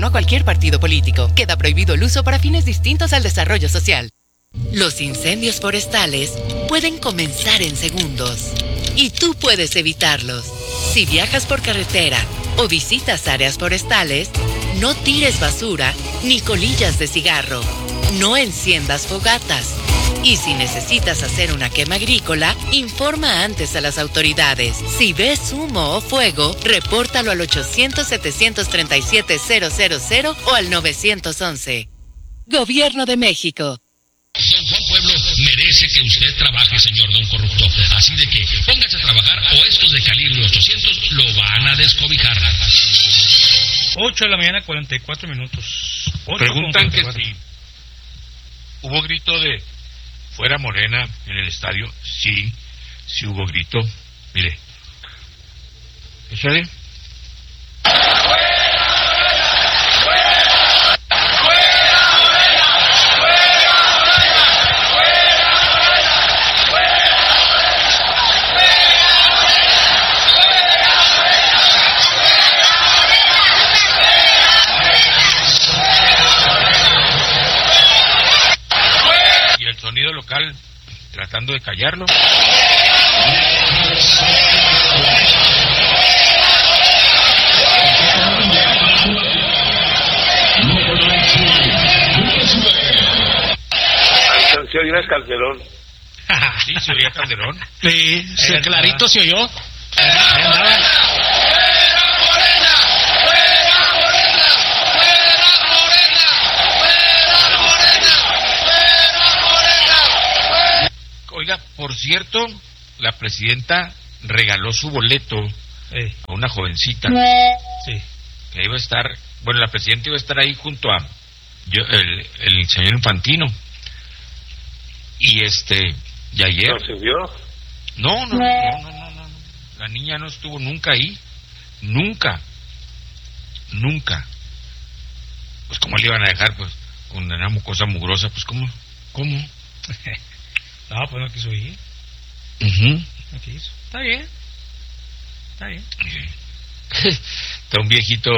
No a cualquier partido político. Queda prohibido el uso para fines distintos al desarrollo social. Los incendios forestales pueden comenzar en segundos y tú puedes evitarlos. Si viajas por carretera o visitas áreas forestales, no tires basura ni colillas de cigarro. No enciendas fogatas. Y si necesitas hacer una quema agrícola, informa antes a las autoridades. Si ves humo o fuego, repórtalo al 800-737-000 o al 911. Gobierno de México. Don Juan Pueblo merece que usted trabaje, señor don corrupto. Así de que póngase a trabajar o estos de calibre 800 lo van a descobijar. 8 de la mañana, 44 minutos. Preguntan que si hubo grito de fuera Morena en el estadio. Sí, sí hubo grito. Mire. Échale. Sonido local tratando de callarlo. Se oía Calderón. Sí, se oía Calderón. Sí, clarito se oyó. Oiga, por cierto, la presidenta regaló su boleto a una jovencita. Sí. Que iba a estar, bueno, la presidenta iba a estar ahí junto a el señor Infantino. Y y ayer. ¿No se vio? No. La niña no estuvo nunca ahí. Nunca. Pues cómo le iban a dejar, pues, con una mucosa mugrosa, pues cómo. No, pues no quiso ir. No quiso. Está bien. Está un viejito,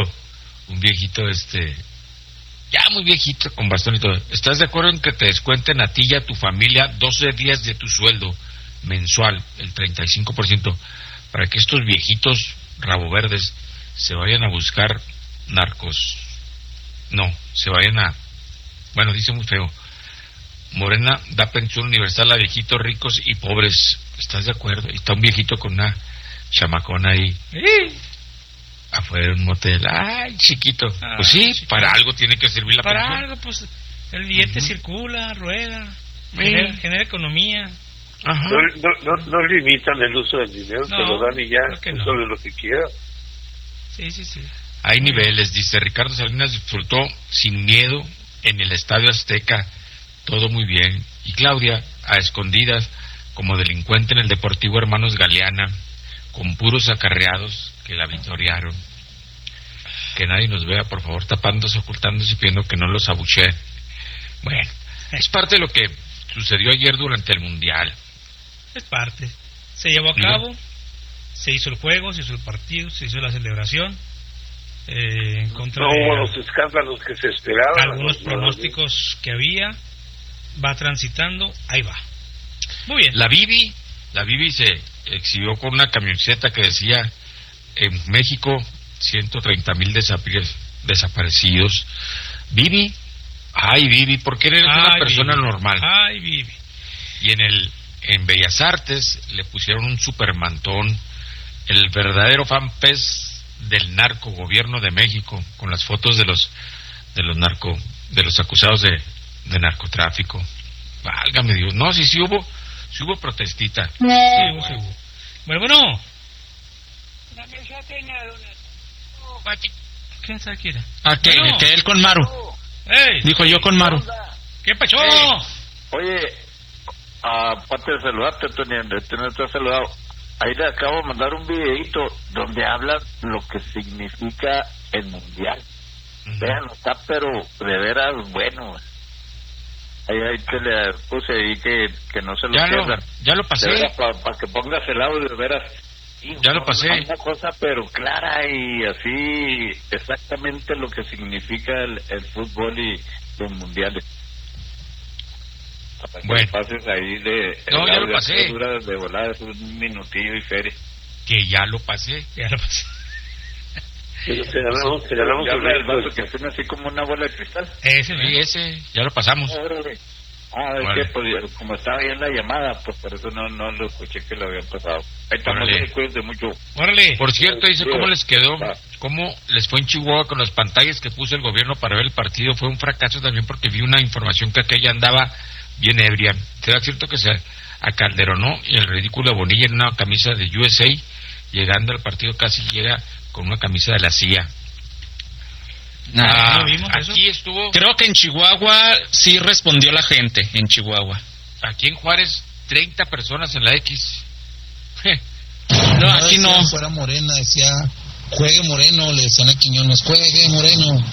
ya muy viejito, con bastón y todo. ¿Estás de acuerdo en que te descuenten a ti y a tu familia 12 días de tu sueldo mensual, el 35%, para que estos viejitos rabo verdes se vayan a buscar narcos? No, se vayan a... Bueno, dice muy feo. Morena da pensión universal a viejitos ricos y pobres. ¿Estás de acuerdo? Y está un viejito con una chamacona ahí afuera de un motel. ¡Ay, chiquito! Pues sí, chiquito. Para algo tiene que servir la pensión. Para algo, pues el billete circula, rueda, genera economía. Ajá. No limitan el uso del dinero, se lo dan y ya, solo lo que quiera. Sí. Hay niveles, dice Ricardo Salinas, disfrutó sin miedo en el Estadio Azteca. Todo muy bien. Y Claudia, a escondidas, como delincuente en el Deportivo Hermanos Galeana, con puros acarreados que la victoriaron. Que nadie nos vea, por favor, tapándose, ocultándose y pidiendo que no los abucheen. Bueno, es parte de lo que sucedió ayer durante el Mundial. Es parte. Se llevó a cabo, se hizo el juego, se hizo el partido, se hizo la celebración. En contra no hubo de los escándalos que se esperaban. Algunos pronósticos que había. Va transitando, ahí va. Muy bien. La Bibi se exhibió con una camioneta que decía en México 130,000 desaparecidos. Bibi, porque eres una persona normal. Ay, Bibi. Y en Bellas Artes le pusieron un supermantón, el verdadero fanpage del narco gobierno de México, con las fotos de los acusados de narcotráfico. Válgame Dios. No, sí hubo protestita. Sí hubo. Bueno. ¿Quién sabe quién era? Que él con Maru. Dijo yo con Maru. ¿Qué pasó? Oye, aparte de saludarte, Tony, no te has saludado. Ahí le acabo de mandar un videito donde habla lo que significa el mundial. Vean, está pero de veras bueno. Ahí te le puse ahí que no se lo pierdan. Ya lo pasé. Para que pongas el audio, de veras. Ya lo pasé. Una cosa pero clara y así exactamente lo que significa el fútbol y los mundiales. Bueno, pases ahí no, ya lo pasé. Dura de volada, es un minutillo y feria. Que ya lo pasé. Te ganamos el vaso que suena así como una bola de cristal. Ese, ya lo pasamos. Es que pues, como estaba ahí en la llamada, pues por eso no lo escuché que lo habían pasado. Ahí estamos, cuídense mucho. Órale. Por cierto, dice cómo les quedó, cómo les fue en Chihuahua con las pantallas que puso el gobierno para ver el partido. Fue un fracaso también porque vi una información que aquella andaba bien ebria. ¿Será cierto que se acalderonó y el ridículo de Bonilla en una camisa de USA, llegando al partido casi llega con una camisa de la CIA? ¿No vimos aquí eso? Estuvo. Creo que en Chihuahua sí respondió la gente, en Chihuahua. Aquí en Juárez, 30 personas en la X. No, aquí no. Fuera Morena, decía, juegue Moreno, le decían a Quiñones, juegue Moreno.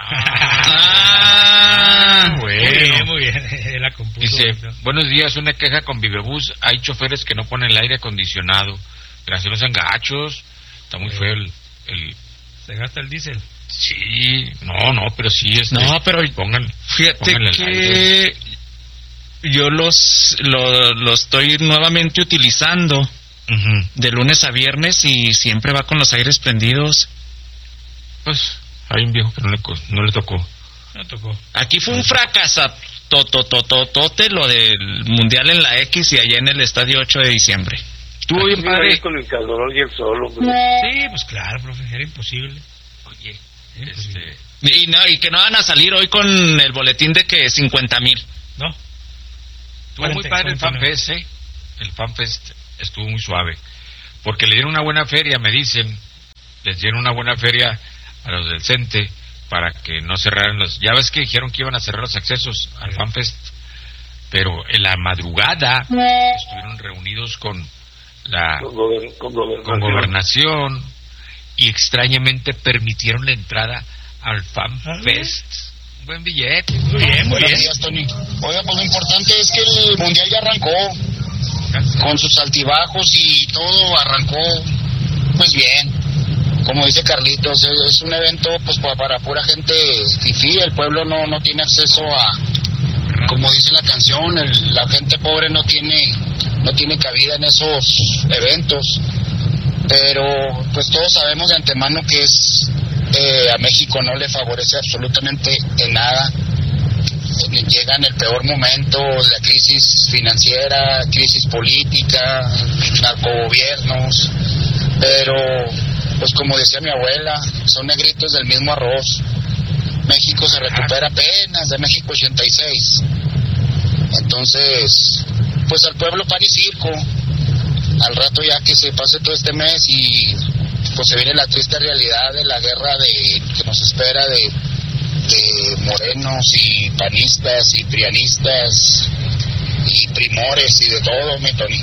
Bueno. Muy bien. La compuso. Dice, buenos días, una queja con Vivebus. Hay choferes que no ponen el aire acondicionado. Gracias, no sean gachos. Está muy feo el... ¿Se gasta el diésel? Sí, no, pero sí no, pero fíjate que yo lo estoy nuevamente utilizando de lunes a viernes y siempre va con los aires prendidos. Pues hay un viejo que no le tocó. No tocó. Aquí fue un fracaso totototote lo del mundial en la X y allá en el estadio 8 de diciembre. Estuvo bien padre con el calorón y el sol, hombre. Sí, pues claro, profe, era imposible. Oye, y que no van a salir hoy con el boletín de que 50,000. No. Estuvo muy padre el FanFest, El FanFest estuvo muy suave. Porque le dieron una buena feria, me dicen. Les dieron una buena feria a los del CENTE para que no cerraran los... Ya ves que dijeron que iban a cerrar los accesos al FanFest. Pero en la madrugada estuvieron reunidos con gobernación y extrañamente permitieron la entrada al FanFest. Buen billete. Muy bien. Buenos días, Tony. Oiga, pues lo importante es que el mundial ya arrancó con sus altibajos y todo arrancó pues bien. Como dice Carlitos, es un evento pues para pura gente fifí. El pueblo no tiene acceso a, como dice la canción, la gente pobre no tiene cabida en esos eventos. Pero pues todos sabemos de antemano que a México no le favorece absolutamente en nada. Llega en el peor momento, la crisis financiera, crisis política, narcogobiernos, pero pues como decía mi abuela, son negritos del mismo arroz. México se recupera apenas de México 86. Entonces, pues al pueblo pan y circo. Al rato ya que se pase todo este mes y pues se viene la triste realidad de la guerra que nos espera de morenos y panistas y prianistas y primores y de todo, mi Tony.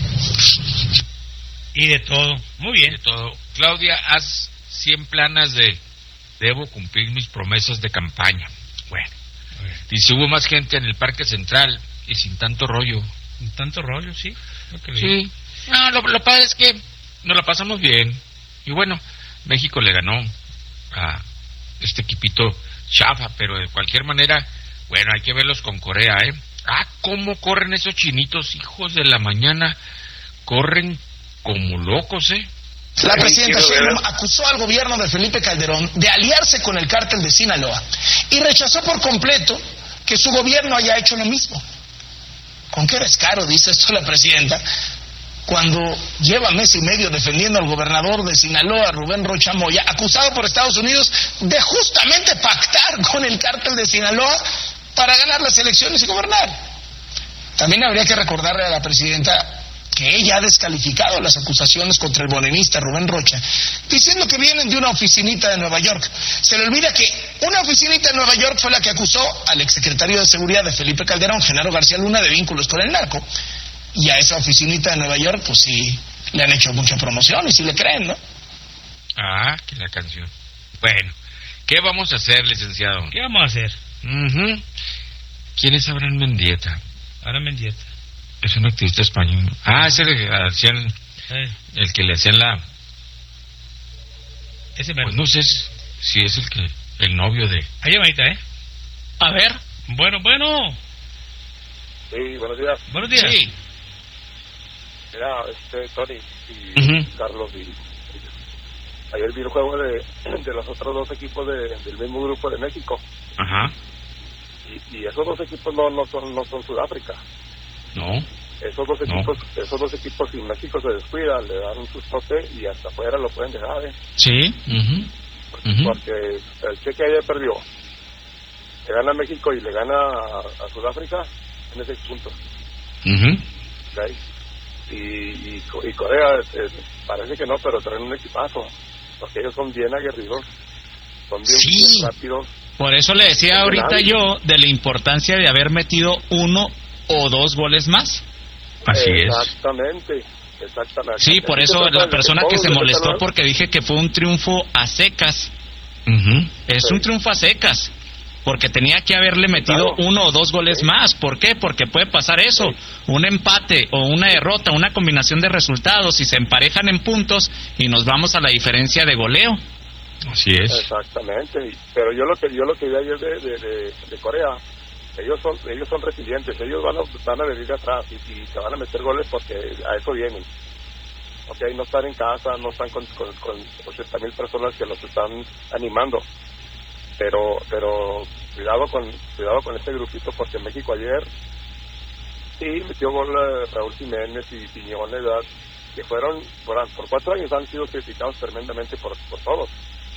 Y de todo, muy bien. De todo. Claudia, haz 100 planas de debo cumplir mis promesas de campaña. Bueno, dice, hubo más gente en el Parque Central y sin tanto rollo. ¿Sin tanto rollo, sí? Sí. No, lo padre es que nos la pasamos bien. Y bueno, México le ganó a este equipito chafa, pero de cualquier manera, bueno, hay que verlos con Corea, ¿eh? Cómo corren esos chinitos, hijos de la mañana. Corren como locos, ¿eh? La presidenta Sheinbaum acusó al gobierno de Felipe Calderón de aliarse con el cártel de Sinaloa y rechazó por completo que su gobierno haya hecho lo mismo. ¿Con qué descaro dice esto la presidenta? Cuando lleva mes y medio defendiendo al gobernador de Sinaloa, Rubén Rocha Moya, acusado por Estados Unidos de justamente pactar con el cártel de Sinaloa para ganar las elecciones y gobernar. También habría que recordarle a la presidenta que ella ha descalificado las acusaciones contra el morenista Rubén Rocha, diciendo que vienen de una oficinita de Nueva York. Se le olvida que una oficinita de Nueva York fue la que acusó al exsecretario de Seguridad de Felipe Calderón, Genaro García Luna, de vínculos con el narco. Y a esa oficinita de Nueva York, pues sí, le han hecho mucha promoción y sí le creen, ¿no? Que la canción. Bueno, ¿qué vamos a hacer, licenciado? ¿Qué vamos a hacer? ¿Quién es Abraham Mendieta? Abraham Mendieta. Es un activista español. Ese el que le hacían Ese mero. Pues no sé si es el novio de... Ahí llamadita, A ver. Bueno. Sí, buenos días. Buenos días. Sí. Mira, Tony y Carlos, y ayer vi el juego de los otros dos equipos del mismo grupo de México. Ajá. Y esos dos equipos no son Sudáfrica. No. Esos dos equipos, si México se descuida, le dan un sustote y hasta afuera lo pueden dejar, Sí. Porque el Cheque ayer perdió. Le gana a México y le gana a Sudáfrica en 6 puntos. ¿Okay? Y Corea parece que no, pero traen un equipazo, porque ellos son bien aguerridos, son bien rápidos. Por eso le decía ahorita yo de la importancia de haber metido 1 o 2 goles más. Así exactamente. Sí, por eso la persona que se molestó porque dije que fue un triunfo a secas. Es un triunfo a secas, porque tenía que haberle metido 1 o 2 goles más. ¿Por qué? Porque puede pasar eso, un empate o una derrota, una combinación de resultados y se emparejan en puntos y nos vamos a la diferencia de goleo. Así es. Exactamente. Pero yo lo que vi ayer de Corea, ellos son resilientes, ellos van a venir de atrás y se van a meter goles porque a eso vienen. Okay, no están en casa, no están con 80,000 personas que los están animando, pero cuidado con este grupito, porque México ayer sí metió gol Raúl Jiménez y Quiñones, ¿verdad? Que fueron por 4 años han sido criticados tremendamente por todos.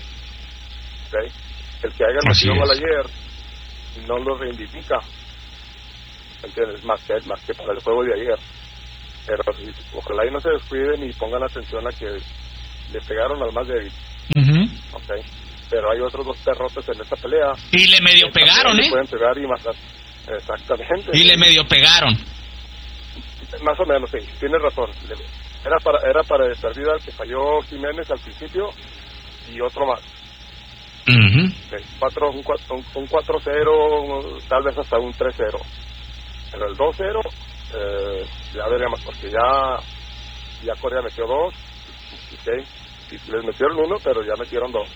Okay. El que haya metido gol ayer no lo reivindica, ¿entiendes? Más que para el juego de ayer. Pero ojalá y no se descuiden y pongan atención a que le pegaron al más débil. Okay. Pero hay otros 2 perrotes en esta pelea. Y le medio pegaron, le pueden pegar y matar. Exactamente. Y le medio pegaron. Más o menos, sí. Tienes razón. Era para de perdida el que falló Jiménez al principio y otro más. Un 4-0, tal vez hasta un 3-0. Pero el 2-0, ya veremos, porque ya Corea metió 2, ¿okay? Y les metieron 1, pero ya metieron 2.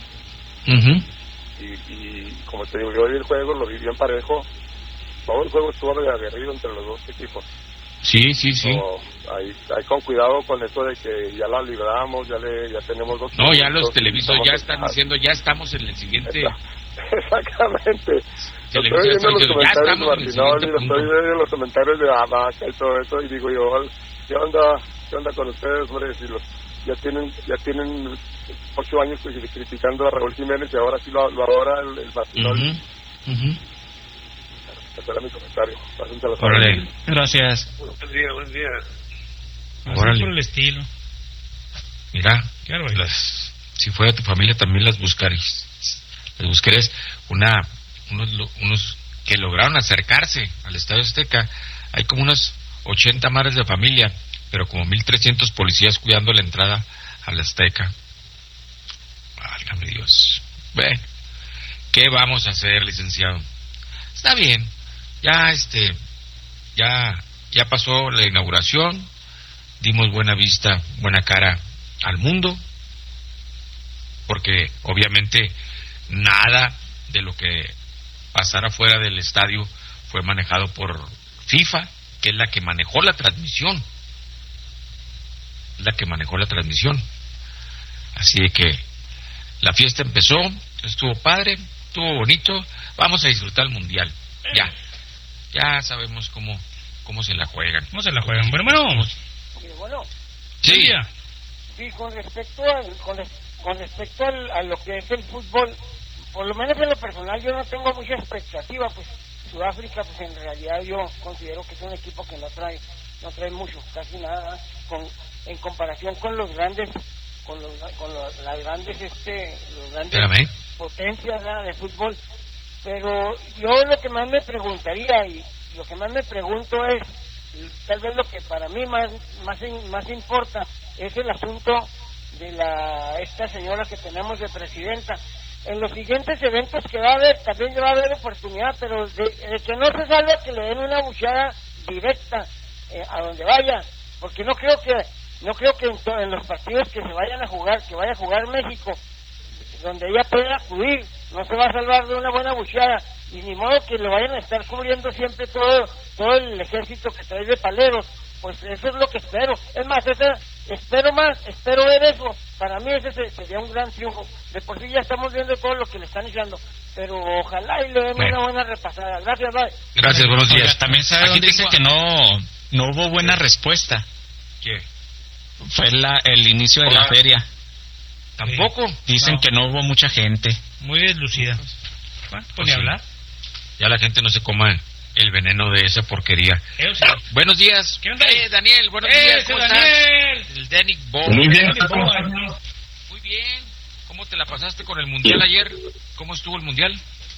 Y como te digo, yo vi el juego, lo vi bien parejo. Todo el juego estuvo aguerrido entre los 2 equipos. Sí. Hay con cuidado con esto de que ya la libramos, ya tenemos 2. No, ya los televisores ya están diciendo, ya estamos en el siguiente. Exactamente. Estoy viendo los comentarios de Abaca y todo eso, y digo yo, ¿qué onda con ustedes, hombre? Si ya tienen 8 años criticando a Raúl Jiménez y ahora sí lo adora el Martinoli. Ese era mi comentario. Órale. Gracias. Buen día. Así por el estilo. Mira, si fuera tu familia también las buscarías unos que lograron acercarse al Estadio Azteca. Hay como unas 80 madres de familia, pero como 1,300 policías cuidando la entrada al Azteca. Válgame Dios. Bueno, ¿qué vamos a hacer, licenciado? Está bien, ya pasó la inauguración, dimos buena vista, buena cara al mundo, porque obviamente nada de lo que pasara fuera del estadio fue manejado por FIFA, que es la que manejó la transmisión. Así de que la fiesta empezó, estuvo padre, estuvo bonito, vamos a disfrutar el mundial. Ya sabemos cómo se la juegan. ¿Cómo se la juegan? Bueno. Sí. Sí, con respecto a lo que es el fútbol, por lo menos en lo personal yo no tengo mucha expectativa, pues Sudáfrica, pues en realidad yo considero que es un equipo que no trae mucho, casi nada, en comparación con los grandes, las grandes potencias de fútbol. Pero yo lo que más me preguntaría y lo que más me pregunto es, tal vez lo que para mí más importa es el asunto de esta señora que tenemos de presidenta. En los siguientes eventos que va a haber, también va a haber oportunidad, pero de que no se salve que le den una bucheada directa a donde vaya, porque no creo que en los partidos que vaya a jugar México, donde ella pueda acudir, no se va a salvar de una buena bucheada, y ni modo que lo vayan a estar cubriendo siempre todo el ejército que trae de paleros. Pues eso es lo que espero. Es más, espero ver eso. Para mí ese sería un gran triunfo. De por sí ya estamos viendo todo lo que le están echando, pero ojalá y le den una buena repasada. Gracias, bye. Gracias, buenos días. Oiga, también sabe dónde dice que no hubo buena respuesta. ¿Qué? Fue el inicio de la feria. ¿Tampoco? Dicen que no hubo mucha gente. Muy deslucida. Bueno, pues ni hablar. Ya la gente no se coma el veneno de esa porquería. Sí. Buenos días. ¿Qué onda? Daniel, buenos días. ¿Cómo Daniel? estás? El Danny Bob. Muy bien. Muy bien. ¿Cómo te la pasaste con el Mundial ayer? ¿Cómo estuvo el Mundial?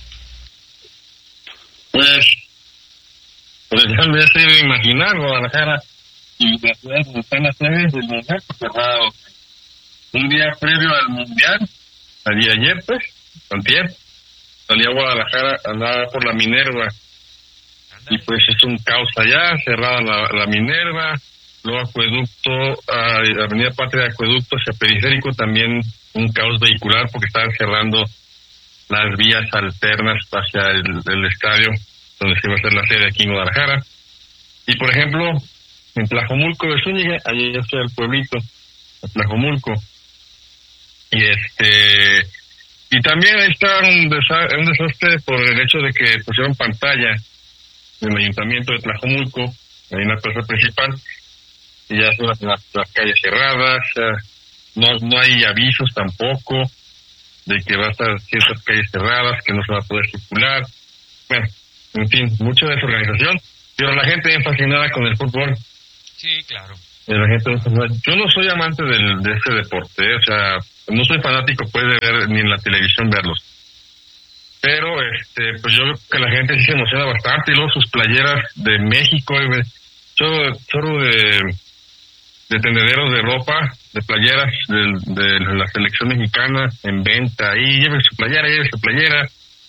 Pues ya me hace imaginar Guadalajara y la ciudad donde están las sedes del Mundial cerrado. Un día previo al Mundial, ayer pues, antier, salí a Guadalajara, andaba por la Minerva. Y pues es un caos allá, cerrada la Minerva, luego Acueducto, Avenida Patria de Acueducto hacia Periférico, también un caos vehicular porque estaban cerrando las vías alternas hacia el estadio donde se iba a hacer la sede aquí en Guadalajara. Y por ejemplo, en Tlajomulco de Zúñiga, allí ya está el pueblito, en Tlajomulco. Y también ahí está un desastre por el hecho de que pusieron pantalla en el ayuntamiento de Tlajomulco, en la plaza principal, y ya son las calles cerradas, no hay avisos tampoco de que va a estar ciertas calles cerradas, que no se va a poder circular. Bueno, en fin, mucha desorganización, pero la gente es fascinada con el fútbol. Sí, claro. La gente, yo no soy amante de ese deporte, o sea, no soy fanático, puede ver ni en la televisión verlos. Pero pues yo creo que la gente sí se emociona bastante, y luego sus playeras de México, chorro de tendederos de ropa, de playeras de la selección mexicana en venta, ahí lleve su playera,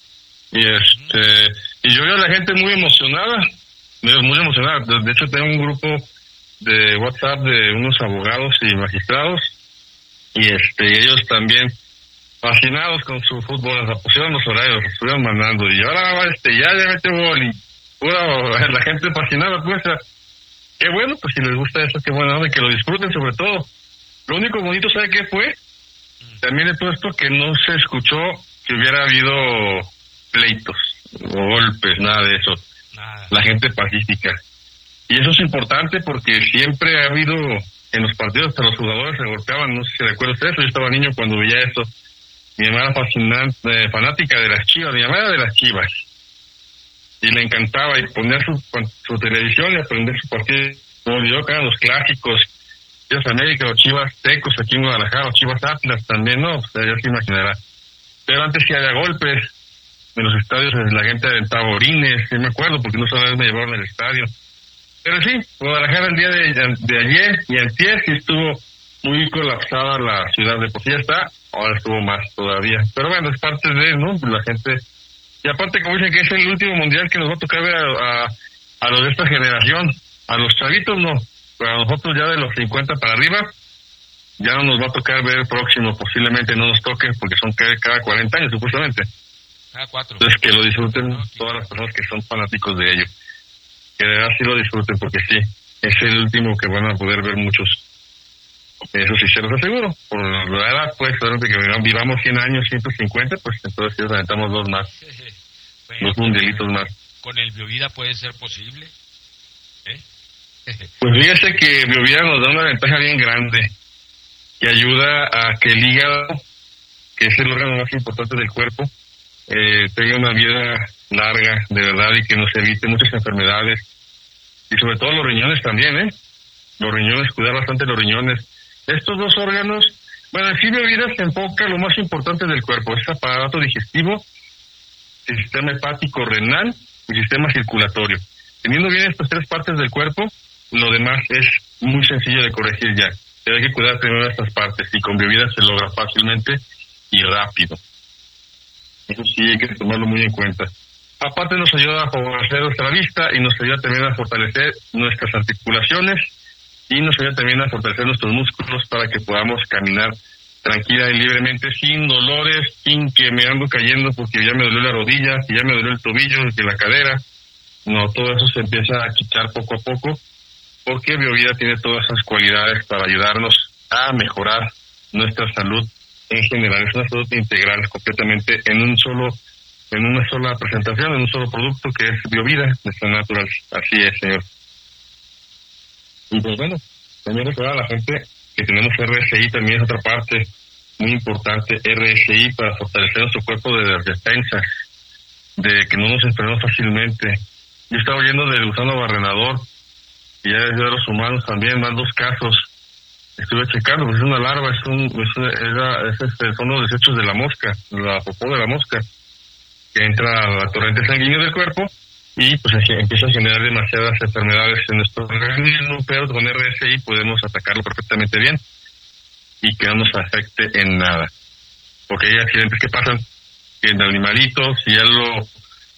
y yo veo a la gente muy emocionada, de hecho tengo un grupo de WhatsApp de unos abogados y magistrados, y ellos también fascinados con su fútbol, se pusieron los horarios, se estuvieron mandando, y ahora ya mete gol, y la gente fascinada, pues, qué bueno, pues si les gusta eso, qué bueno, que lo disfruten sobre todo. Lo único bonito, ¿sabe qué fue? También de todo esto que no se escuchó que hubiera habido pleitos, o golpes, nada de eso. Nada. La gente pacífica. Y eso es importante porque siempre ha habido en los partidos hasta los jugadores se golpeaban, no sé si recuerda usted eso, yo estaba niño cuando veía eso. Mi mamá era fascinante, fanática de las Chivas, mi mamá era de las Chivas. Y le encantaba y poner su televisión y aprender su partido. Como olvidó que eran los clásicos, Chivas América o Chivas Tecos aquí en Guadalajara, o Chivas Atlas también, ¿no? O sea, ya se imaginará. Pero antes sí había golpes en los estadios, la gente aventaba orines, sí me acuerdo, porque no sabía me llevaron al estadio. Pero sí, Guadalajara el día de ayer y antier sí estuvo muy colapsada la ciudad, de por sí ya está, ahora estuvo más todavía. Pero bueno, es parte de, ¿no? La gente. Y aparte, como dicen que es el último mundial que nos va a tocar ver a los de esta generación, a los chavitos no, pero a nosotros ya de los 50 para arriba, ya no nos va a tocar ver el próximo, posiblemente no nos toque, porque son cada 40 años supuestamente. Cada 4. Entonces que lo disfruten todas las personas que son fanáticos de ello. Que de verdad sí lo disfruten, porque sí, es el último que van a poder ver muchos. Eso sí se los aseguro. Por la edad, pues, que vivamos 100 años, 150, pues entonces sí nos aventamos dos más. Bueno, 2 mundialitos más. ¿Con el Biovida puede ser posible? Pues fíjese que Biovida nos da una ventaja bien grande, que ayuda a que el hígado, que es el órgano más importante del cuerpo, tenga una vida larga, de verdad, y que nos evite muchas enfermedades. Y sobre todo los riñones también, Los riñones, cuidar bastante los riñones. Estos dos órganos, bueno, en sí Biovida se enfoca lo más importante del cuerpo, es aparato digestivo, el sistema hepático renal y sistema circulatorio. Teniendo bien estas 3 partes del cuerpo, lo demás es muy sencillo de corregir ya. Pero hay que cuidar primero estas partes, y con Biovida se logra fácilmente y rápido. Eso sí hay que tomarlo muy en cuenta. Aparte nos ayuda a favorecer nuestra vista y nos ayuda también a fortalecer nuestras articulaciones y nos ayuda también a fortalecer nuestros músculos para que podamos caminar tranquila y libremente, sin dolores, sin que me ando cayendo porque ya me dolió la rodilla, que ya me dolió el tobillo, que la cadera. No, todo eso se empieza a quitar poco a poco, porque BioVida tiene todas esas cualidades para ayudarnos a mejorar nuestra salud en general. Es una salud integral, completamente en una sola presentación, en un solo producto, que es BioVida de San Natural. Así es, señor. Y pues bueno, también recordar a la gente que tenemos RSI, también es otra parte muy importante, RSI, para fortalecer nuestro cuerpo de defensa, de que no nos enfermemos fácilmente. Yo estaba oyendo del gusano barrenador, y ya de los humanos también, van 2 casos. Estuve checando, pues es una larva, son los desechos de la mosca, la popó de la mosca, que entra a la torrente sanguínea del cuerpo, y pues empieza a generar demasiadas enfermedades en nuestro organismo, pero con RSI podemos atacarlo perfectamente bien y que no nos afecte en nada. Porque hay accidentes que pasan, que el animalito, si ya lo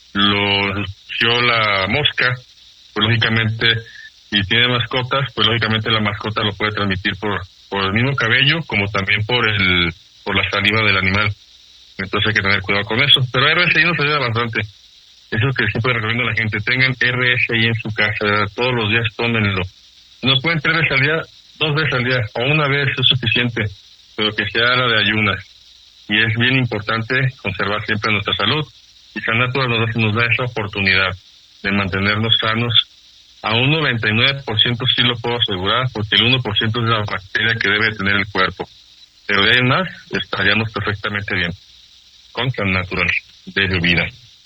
dio la mosca, pues lógicamente, si tiene mascotas, pues lógicamente la mascota lo puede transmitir por el mismo cabello, como también por la saliva del animal. Entonces hay que tener cuidado con eso. Pero RSI nos ayuda bastante. Eso es lo que siempre recomiendo a la gente. Tengan RSI en su casa. Todos los días tómenlo. No pueden 3 veces al día, 2 veces al día, o una vez es suficiente, pero que sea la de ayunas. Y es bien importante conservar siempre nuestra salud. Y San Natural nos da esa oportunidad de mantenernos sanos. A un 99% sí lo puedo asegurar, porque el 1% es la bacteria que debe tener el cuerpo. Pero de ahí en más, estaríamos perfectamente bien. Con San Natural de BioVida.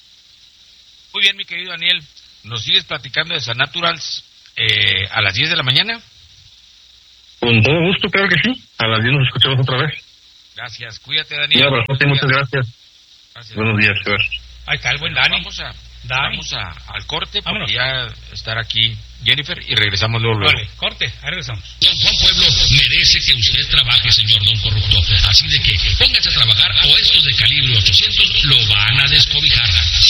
Muy bien, mi querido Daniel. ¿Nos sigues platicando de San Naturals a las 10 de la mañana? Con todo gusto, claro que sí. A las 10 nos escuchamos otra vez. Gracias. Cuídate, Daniel. Un abrazo, muchas gracias. Buenos días, gracias. Ahí está el buen Dani. Vamos al corte, porque ya estará aquí Jennifer y regresamos luego. Vale, corte, ahí regresamos. Don Juan Pueblo merece que usted trabaje, señor Don Corrupto. Así de que póngase a trabajar o estos de calibre 800 lo van a descobijar.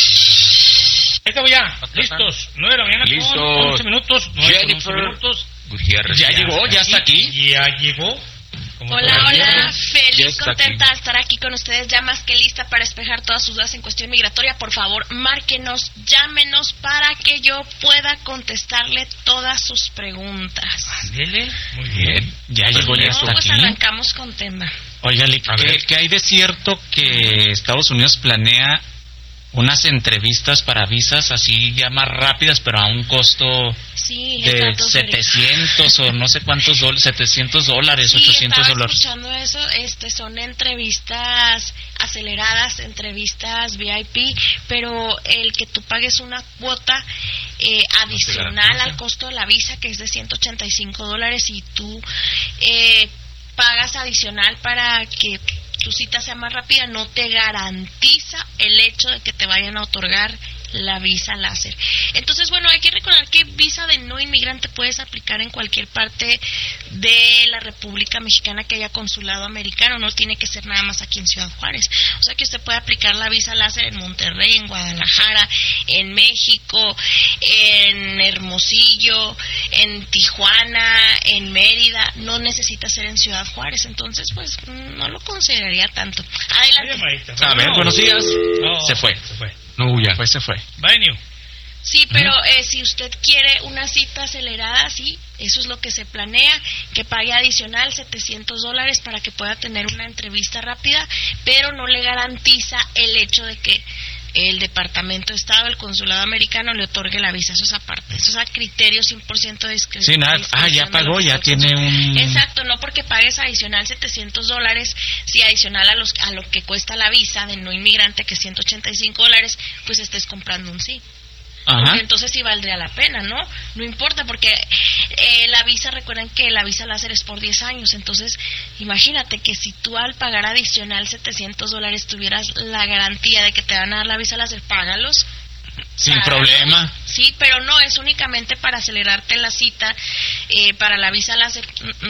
Ahí estamos ya, listos. 9 de la mañana listos. Con 11 minutos. 9 Jennifer 11 minutos. Gutiérrez. Ya llegó, ya está aquí. Ya llegó. Hola, feliz, contenta de estar aquí con ustedes, ya más que lista para despejar todas sus dudas en cuestión migratoria. Por favor, márquenos, llámenos para que yo pueda contestarle todas sus preguntas. Ándele, muy bien. Ya llegó, ya está pues aquí. Arrancamos con tema. Oiga, ¿qué hay de cierto que Estados Unidos planea unas entrevistas para visas así ya más rápidas, pero a un costo de 700 o no sé cuántos dólares, $700, sí, $800? Escuchando eso, son entrevistas aceleradas, entrevistas VIP, pero el que tú pagues una cuota adicional al costo de la visa, que es de $185, y tú pagas adicional para que tu cita sea más rápida, no te garantiza el hecho de que te vayan a otorgar la visa láser. Entonces, bueno, hay que recordar que visa de no inmigrante puedes aplicar en cualquier parte de la República Mexicana que haya consulado americano, no tiene que ser nada más aquí en Ciudad Juárez. O sea que usted puede aplicar la visa láser en Monterrey, en Guadalajara, en México, en Hermosillo, en Tijuana, en Mérida, no necesita ser en Ciudad Juárez. Entonces, pues, no lo consideraría tanto. Adelante. A ver, buenos días. Se fue. No, ya. Pues se fue. Sí, pero si usted quiere una cita acelerada, sí, eso es lo que se planea, que pague adicional $700 para que pueda tener una entrevista rápida, pero no le garantiza el hecho de que el Departamento de Estado, el Consulado Americano, le otorgue la visa. Eso es aparte, eso es a criterio 100% de discreción. Sí, nada, ya pagó, ya tiene un... Exacto, no porque pagues adicional $700, si adicional a lo que cuesta la visa de no inmigrante, que es $185, pues estés comprando un sí. Porque entonces sí valdría la pena, ¿no? No importa, porque la visa, recuerden que la visa láser es por 10 años, entonces imagínate que si tú al pagar adicional $700 tuvieras la garantía de que te van a dar la visa láser, págalos. Sin problema. Sí, pero no, es únicamente para acelerarte la cita, para la visa láser,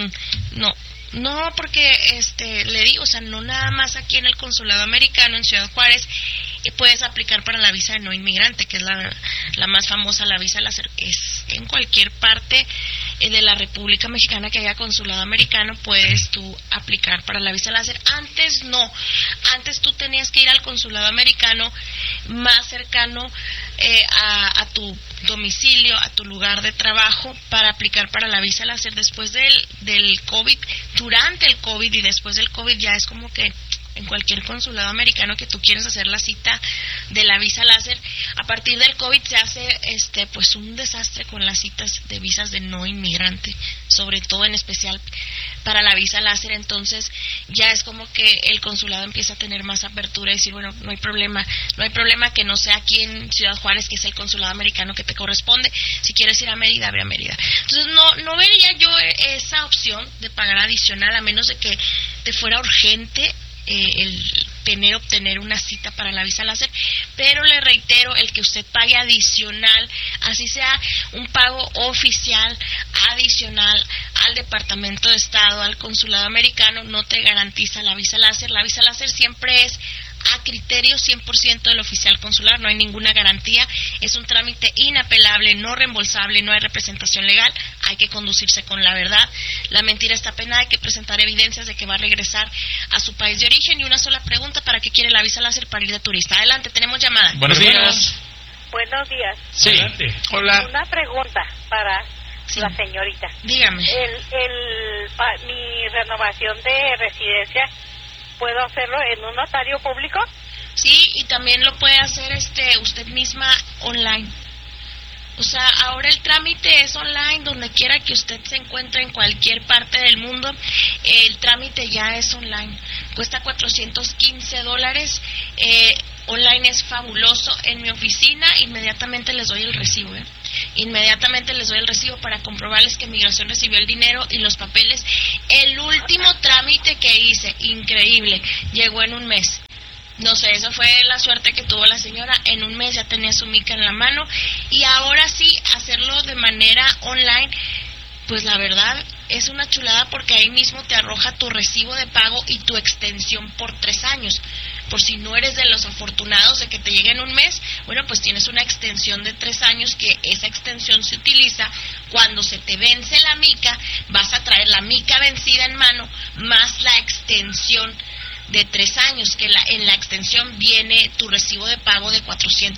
no, porque le digo, o sea, no nada más aquí en el Consulado Americano en Ciudad Juárez puedes aplicar para la visa de no inmigrante, que es la más famosa, la visa láser. Es en cualquier parte de la República Mexicana que haya consulado americano, puedes tú aplicar para la visa láser. Antes no, antes tú tenías que ir al consulado americano más cercano a tu domicilio, a tu lugar de trabajo, para aplicar para la visa láser. Después del COVID, durante el COVID y después del COVID, ya es como que en cualquier consulado americano que tú quieres hacer la cita de la visa láser. A partir del COVID se hace pues un desastre con las citas de visas de no inmigrante, sobre todo en especial para la visa láser. Entonces ya es como que el consulado empieza a tener más apertura y decir, bueno, no hay problema que no sea aquí en Ciudad Juárez, que es el consulado americano que te corresponde. Si quieres ir a Mérida, ve a Mérida. Entonces no vería yo esa opción de pagar adicional, a menos de que te fuera urgente obtener una cita para la visa láser. Pero le reitero, el que usted pague adicional, así sea un pago oficial adicional al Departamento de Estado, al consulado americano, no te garantiza la visa láser. La visa láser siempre es a criterio 100% del oficial consular, no hay ninguna garantía, es un trámite inapelable, no reembolsable, no hay representación legal, hay que conducirse con la verdad, la mentira está penada, hay que presentar evidencias de que va a regresar a su país de origen. Y una sola pregunta: ¿para qué quiere la visa láser? Para ir de turista. Adelante, tenemos llamada. Buenos días. Buenos días. Sí. Adelante. Hola. Una pregunta para la señorita. Dígame. Mi renovación de residencia, ¿puedo hacerlo en un notario público? Sí, y también lo puede hacer usted misma online. O sea, ahora el trámite es online, donde quiera que usted se encuentre en cualquier parte del mundo, el trámite ya es online. Cuesta $415. Online es fabuloso. En mi oficina inmediatamente les doy el recibo, Inmediatamente les doy el recibo para comprobarles que Migración recibió el dinero y los papeles. El último trámite que hice, increíble, llegó en un mes. No sé, esa fue la suerte que tuvo la señora. En un mes ya tenía su mica en la mano. Y ahora sí, hacerlo de manera online, pues la verdad es una chulada, porque ahí mismo te arroja tu recibo de pago y tu extensión por 3 años. Por si no eres de los afortunados de que te llegue en un mes, bueno, pues tienes una extensión de 3 años, que esa extensión se utiliza cuando se te vence la mica. Vas a traer la mica vencida en mano más la extensión de 3 años, que en la extensión viene tu recibo de pago de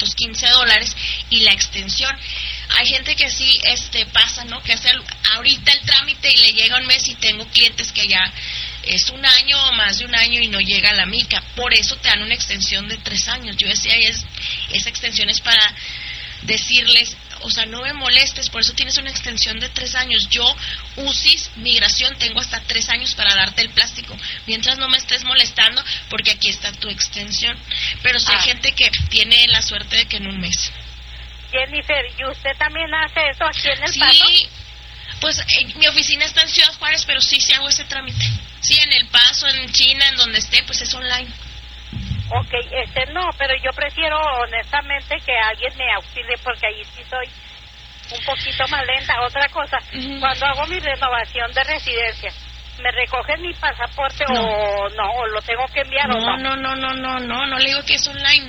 $415 y la extensión. Hay gente que sí pasa, ¿no? Que hace ahorita el trámite y le llega un mes, y tengo clientes que ya es 1 año o más de 1 año y no llega la mica. Por eso te dan una extensión de 3 años. Yo decía, esa extensión es para decirles, o sea, no me molestes, por eso tienes una extensión de 3 años. Yo, UCIS, Migración, tengo hasta 3 años para darte el plástico, mientras no me estés molestando, porque aquí está tu extensión. Pero si hay gente que tiene la suerte de que en un mes. Jennifer, ¿y usted también hace eso aquí en El Paso? Sí, pues mi oficina está en Ciudad Juárez, pero sí hago ese trámite. Sí, en El Paso, en China, en donde esté, pues es online. Ok, no, pero yo prefiero honestamente que alguien me auxilie, porque ahí sí soy un poquito más lenta. Otra cosa, cuando hago mi renovación de residencia, ¿me recogen mi pasaporte o no? ¿O lo tengo que enviar o no? No le digo que es online,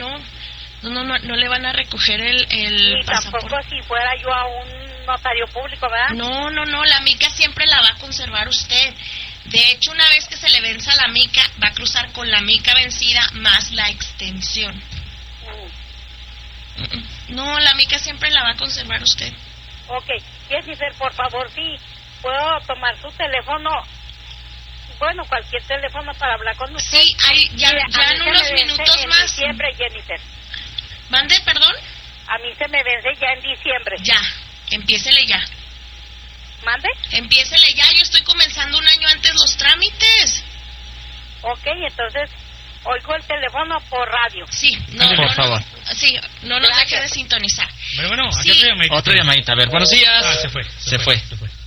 no le van a recoger el pasaporte. Tampoco si fuera yo a un notario público, ¿verdad? No, la mica siempre la va a conservar usted. De hecho, una vez que se le venza la mica, va a cruzar con la mica vencida más la extensión. No, la mica siempre la va a conservar usted. Ok, Jennifer, por favor, sí, puedo tomar su teléfono, bueno, cualquier teléfono para hablar con usted. Sí, ya en unos minutos más. En diciembre, Jennifer. ¿Mande, perdón? A mí se me vence ya en diciembre. Ya, empiécele ya. ¿Mande? Empiécele ya, yo estoy comenzando 1 año antes los trámites. Ok, entonces oigo el teléfono por radio. Sí, por favor. Sí, no nos deje de sintonizar. Bueno, sí. Otra llamadita. A ver, buenos días. Se fue.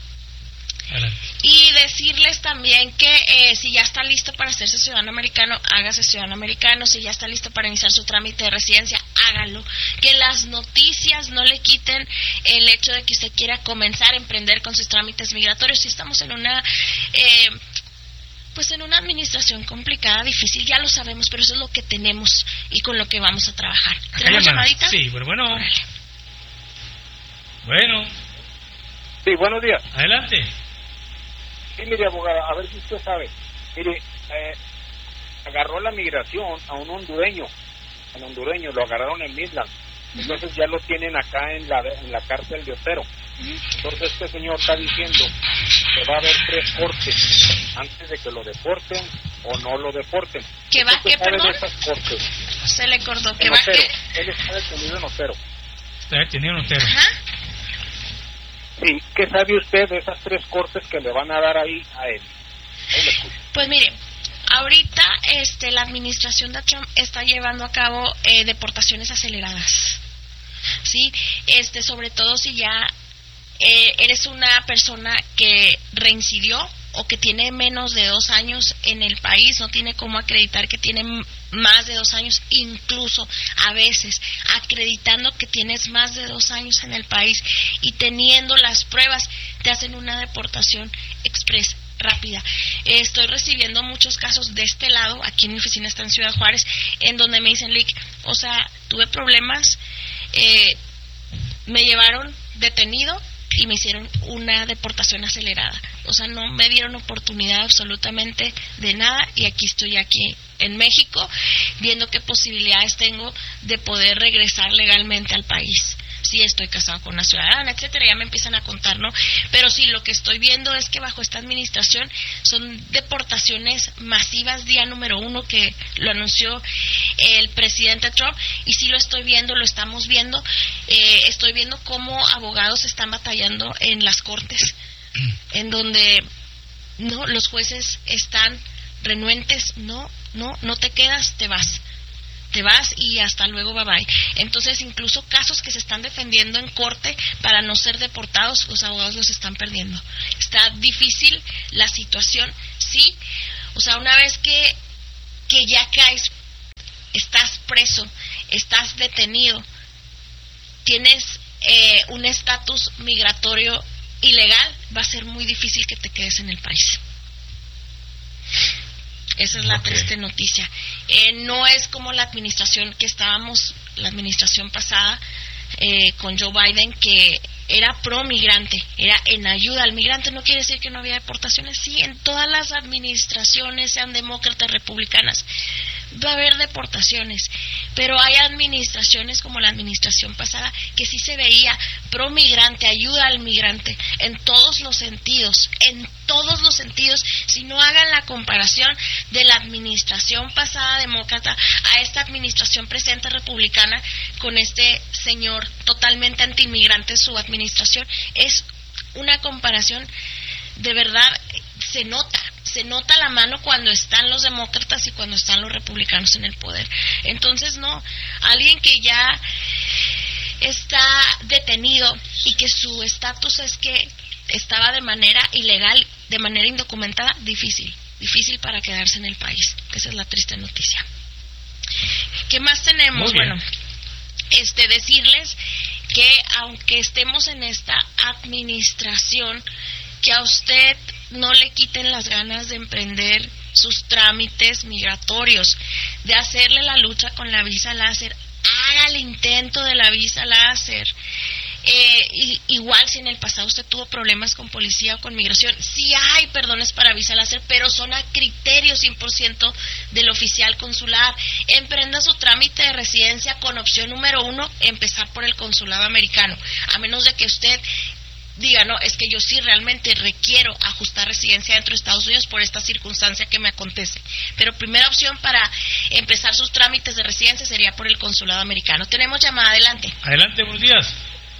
Y decirles también que si ya está listo para hacerse ciudadano americano, hágase ciudadano americano. Si ya está listo para iniciar su trámite de residencia, hágalo. Que las noticias no le quiten el hecho de que usted quiera comenzar a emprender con sus trámites migratorios. Si estamos en una en una administración complicada, difícil, ya lo sabemos, pero eso es lo que tenemos y con lo que vamos a trabajar. ¿Tenemos llamadita? Sí, bueno. Sí, buenos días. Adelante. Sí, mire, abogada, a ver si usted sabe. Mire, agarró la migración a un hondureño. Al hondureño lo agarraron en Midland. Entonces ya lo tienen acá en la cárcel de Otero. Entonces este señor está diciendo que va a haber 3 cortes antes de que lo deporten o no lo deporten. ¿Que va qué, perdón? Cortes? Se le cortó. ¿Que en va Otero. qué? Él está detenido en Otero. Está detenido en Otero. Ajá. Sí, ¿qué sabe usted de esas 3 cortes que le van a dar ahí a él? Ahí le escucho. Pues mire, ahorita la administración de Trump está llevando a cabo deportaciones aceleradas. Sí, sobre todo si ya eres una persona que reincidió o que tiene menos de 2 años en el país, no tiene cómo acreditar que tiene más de 2 años, incluso a veces acreditando que tienes más de 2 años en el país y teniendo las pruebas, te hacen una deportación express rápida. Estoy recibiendo muchos casos de este lado, aquí en mi oficina está en Ciudad Juárez, en donde me dicen, Lick, o sea, tuve problemas, me llevaron detenido y me hicieron una deportación acelerada. O sea, no me dieron oportunidad absolutamente de nada y estoy aquí en México viendo qué posibilidades tengo de poder regresar legalmente al país. Sí, estoy casado con una ciudadana, etcétera, ya me empiezan a contar, ¿no? Pero sí, lo que estoy viendo es que bajo esta administración son deportaciones masivas, día número 1 que lo anunció el presidente Trump, y sí lo estoy viendo, lo estamos viendo, estoy viendo cómo abogados están batallando en las cortes, en donde no los jueces están renuentes, no te quedas, te vas y hasta luego, bye bye. Entonces, incluso casos que se están defendiendo en corte para no ser deportados, los abogados los están perdiendo. Está difícil la situación, sí. O sea, una vez que ya caes, estás preso, estás detenido, tienes un estatus migratorio ilegal, va a ser muy difícil que te quedes en el país. Esa es la triste noticia. No es como la administración que estábamos, la administración pasada con Joe Biden, que era pro migrante, era en ayuda al migrante. No quiere decir que no había deportaciones. Sí, en todas las administraciones, sean demócratas, republicanas, va a haber deportaciones, pero hay administraciones como la administración pasada que sí se veía pro migrante, ayuda al migrante en todos los sentidos, si no hagan la comparación de la administración pasada demócrata a esta administración presente republicana con este señor totalmente antiinmigrante. Su administración es una comparación, de verdad, se nota la mano cuando están los demócratas y cuando están los republicanos en el poder. Entonces, no, alguien que ya está detenido y que su estatus es que estaba de manera ilegal, de manera indocumentada, difícil para quedarse en el país. Esa es la triste noticia. ¿Qué más tenemos? Bueno, decirles que aunque estemos en esta administración, que a usted no le quiten las ganas de emprender sus trámites migratorios, de hacerle la lucha con la visa láser. Haga el intento de la visa láser. Igual si en el pasado usted tuvo problemas con policía o con migración, sí hay perdones para visa láser, pero son a criterio 100% del oficial consular. Emprenda su trámite de residencia con opción número 1, empezar por el consulado americano, a menos de que usted diga, no, es que yo sí realmente requiero ajustar residencia dentro de Estados Unidos por esta circunstancia que me acontece. Pero primera opción para empezar sus trámites de residencia sería por el consulado americano. Tenemos llamada, adelante. Adelante, buenos días.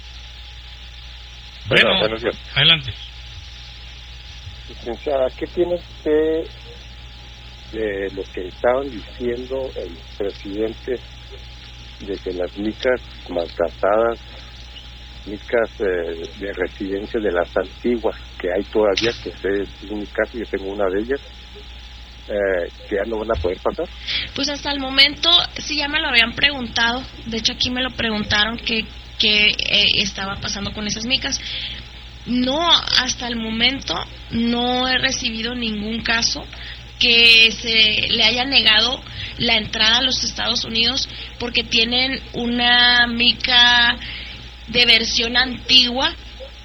Bueno, buenos días. Adelante. Licenciada, ¿qué tiene usted de lo que estaban diciendo el presidente de que las micas maltratadas, micas de residencia de las antiguas que hay todavía, que es mi caso, yo tengo una de ellas, que ya no van a poder pasar? Pues hasta el momento sí, ya me lo habían preguntado. De hecho, aquí me lo preguntaron que estaba pasando con esas micas. No, hasta el momento no he recibido ningún caso que se le haya negado la entrada a los Estados Unidos porque tienen una mica de versión antigua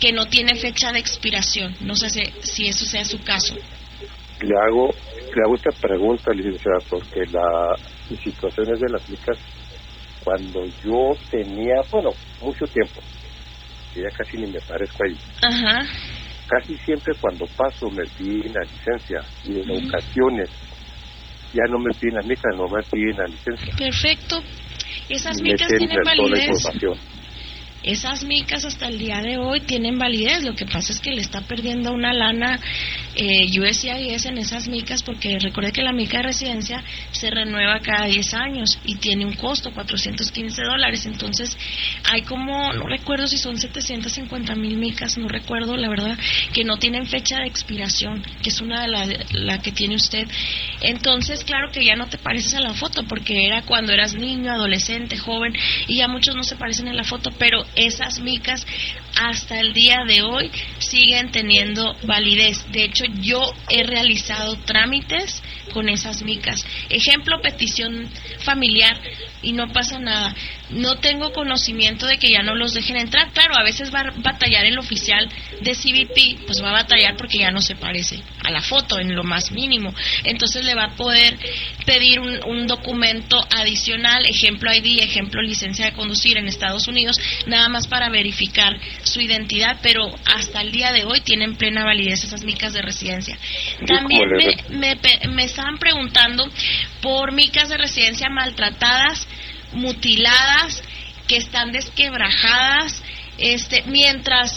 que no tiene fecha de expiración. No sé si eso sea su caso. Le hago esta pregunta, licenciada, porque la situación es de las micas. Cuando yo tenía, mucho tiempo, que ya casi ni me parezco ahí. Ajá. Casi siempre cuando paso me piden la licencia, y en ocasiones ya no me piden la mica, no me piden la licencia. Perfecto. Esas micas tienen validez. Esas micas hasta el día de hoy tienen validez. Lo que pasa es que le está perdiendo una lana USCIS en esas micas, porque recuerde que la mica de residencia se renueva cada 10 años y tiene un costo, $415. Entonces hay como, no recuerdo si son 750,000 micas, no recuerdo la verdad, que no tienen fecha de expiración, que es una de la que tiene usted. Entonces claro que ya no te pareces a la foto, porque era cuando eras niño, adolescente, joven, y ya muchos no se parecen en la foto, pero esas micas hasta el día de hoy siguen teniendo validez. De hecho, yo he realizado trámites con esas micas. Ejemplo, petición familiar, y no pasa nada. No tengo conocimiento de que ya no los dejen entrar. Claro, a veces va a batallar el oficial de CBP, pues va a batallar porque ya no se parece a la foto en lo más mínimo. Entonces le va a poder pedir un documento adicional, ejemplo ID, ejemplo licencia de conducir en Estados Unidos, nada más para verificar su identidad, pero hasta el día de hoy tienen plena validez esas micas de residencia. También me estaban preguntando por micas de residencia maltratadas, mutiladas, que están desquebrajadas, mientras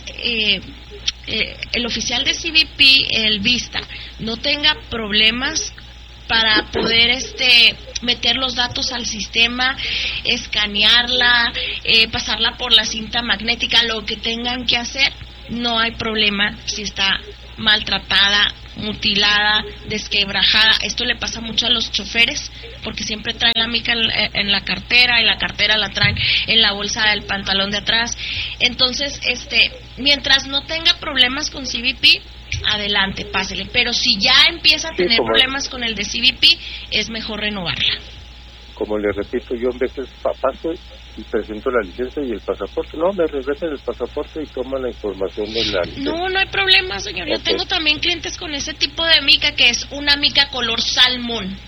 el oficial de CBP, el vista, no tenga problemas para poder meter los datos al sistema, escanearla, pasarla por la cinta magnética, lo que tengan que hacer, no hay problema si está maltratada, mutilada, desquebrajada. Esto le pasa mucho a los choferes, porque siempre traen la mica en la cartera, y la cartera la traen en la bolsa del pantalón de atrás. Entonces, mientras no tenga problemas con CBP, adelante, pásele. Pero si ya empieza a tener problemas con el de CBP, es mejor renovarla. Como le repito, yo en veces paso y presento la licencia y el pasaporte. No, me regresan el pasaporte y toman la información de la licencia. No hay problema, señor. Yo tengo también clientes con ese tipo de mica, que es una mica color salmón.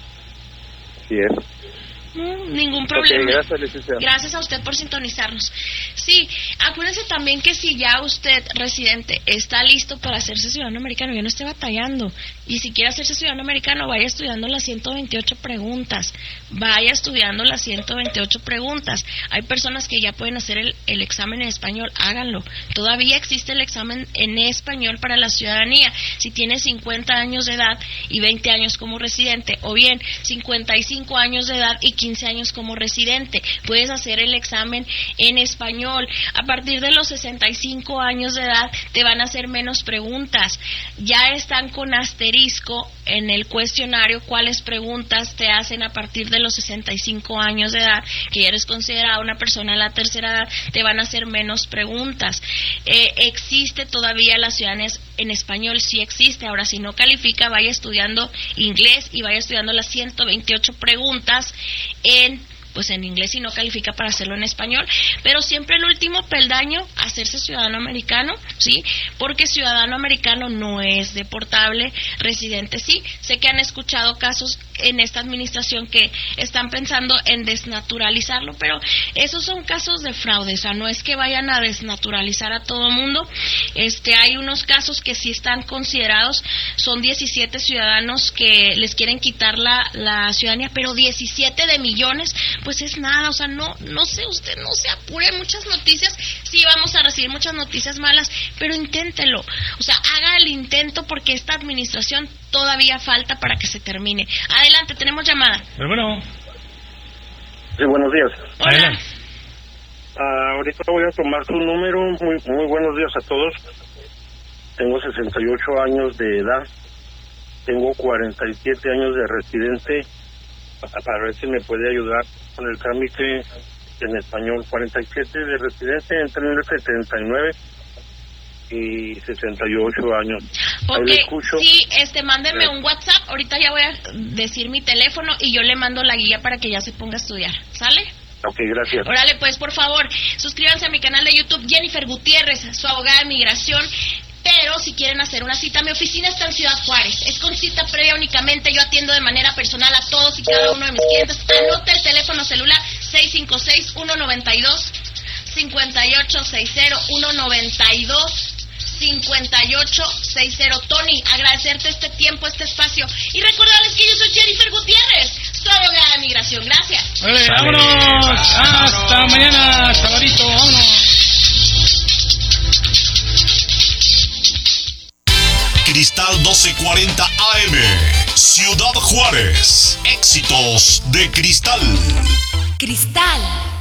Sí es. Ningún problema. Gracias a usted por sintonizarnos. Sí, acuérdense también que si ya usted, residente, está listo para hacerse ciudadano americano, ya no esté batallando. Y si quiere hacerse ciudadano americano, vaya estudiando las 128 preguntas. Vaya estudiando las 128 preguntas. Hay personas que ya pueden hacer el examen en español, háganlo. Todavía existe el examen en español para la ciudadanía. Si tiene 50 años de edad y 20 años como residente, o bien 55 años de edad y 15 años como residente, puedes hacer el examen en español. A partir de los 65 años de edad te van a hacer menos preguntas. Ya están con asterisco en el cuestionario cuáles preguntas te hacen a partir de los 65 años de edad, que ya eres considerada una persona de la tercera edad, te van a hacer menos preguntas. Existe todavía la ciudadanía en español, sí existe. Ahora, si no califica, vaya estudiando inglés y vaya estudiando las 128 preguntas en inglés, y no califica para hacerlo en español. Pero siempre el último peldaño, hacerse ciudadano americano, ¿sí? Porque ciudadano americano no es deportable, residente sí. Sé que han escuchado casos en esta administración que están pensando en desnaturalizarlo, pero esos son casos de fraude, o sea, no es que vayan a desnaturalizar a todo mundo. Hay unos casos que sí están considerados, son 17 ciudadanos que les quieren quitar la ciudadanía, pero 17 de millones, pues es nada. O sea, no sé, usted no se apure. Muchas noticias, sí vamos a recibir muchas noticias malas, pero inténtelo, o sea, haga el intento, porque esta administración todavía falta para que se termine. Adelante, tenemos llamada. Bueno. Sí, buenos días. Hola. Ahorita voy a tomar su número. Muy buenos días a todos. Tengo 68 años de edad. Tengo 47 años de residente. Para ver si me puede ayudar con el trámite en español. 47 de residente, entre el 79 y 68 años. Okay, sí, mándeme un WhatsApp. Ahorita ya voy a decir mi teléfono y yo le mando la guía para que ya se ponga a estudiar. ¿Sale? Ok, gracias. Órale, pues, por favor, suscríbanse a mi canal de YouTube, Jennifer Gutiérrez, su abogada de migración. Pero si quieren hacer una cita, mi oficina está en Ciudad Juárez. Es con cita previa únicamente. Yo atiendo de manera personal a todos y cada uno de mis clientes. Anota el teléfono celular 656-192-5860-192-5860. Tony, agradecerte este tiempo, este espacio. Y recordarles que yo soy Jennifer Gutiérrez, su abogada de migración. Gracias. Vale, vámonos. Hasta mañana, sabadito. Vámonos. Cristal 1240 AM, Ciudad Juárez. Éxitos de Cristal. Cristal